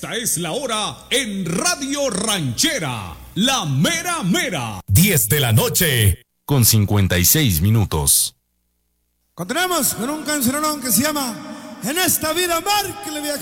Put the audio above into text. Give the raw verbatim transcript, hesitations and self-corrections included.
Esta es la hora en Radio Ranchera, la mera mera. diez de la noche con cincuenta y seis minutos. Continuamos con un cancionón que se llama En esta vida, Mar, que le